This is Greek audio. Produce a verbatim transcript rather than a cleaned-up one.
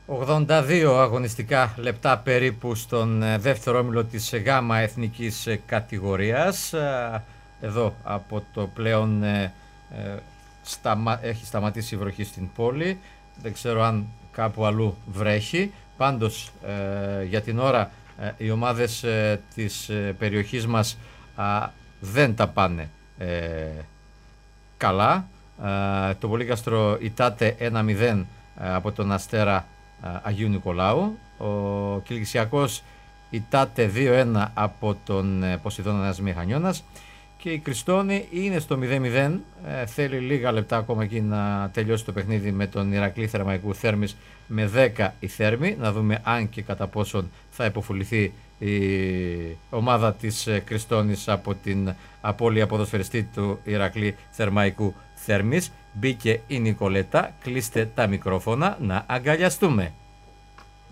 ογδόντα δύο αγωνιστικά λεπτά περίπου στον δεύτερο όμιλο της ΓΑΜΑ εθνικής κατηγορίας. Εδώ από το πλέον ε, ε, σταμα... έχει σταματήσει η βροχή στην πόλη. Δεν ξέρω αν κάπου αλλού βρέχει. Πάντως ε, για την ώρα ε, οι ομάδες ε, της ε, περιοχής μας ε, δεν τα πάνε ε, καλά. Ε, το Πολύκαστρο ητάται ένα μηδέν ε, από τον Αστέρα Αγίου Νικολάου. Ο Κιλκυσιακός ητάται δύο ένα από τον Ποσειδώνα Νέας Μηχανιώνας και η Κριστόνη είναι στο μηδέν μηδέν. Ε, θέλει λίγα λεπτά ακόμα εκεί να τελειώσει το παιχνίδι με τον Ηρακλή Θερμαϊκού Θέρμης με δέκα η Θέρμη. Να δούμε αν και κατά πόσον θα υποφουληθεί η ομάδα της Κριστόνης από την απώλεια ποδοσφαιριστή του Ηρακλή Θερμαϊκού Θέρμης. Μπήκε η Νικολέτα, κλείστε τα μικρόφωνα να αγκαλιαστούμε.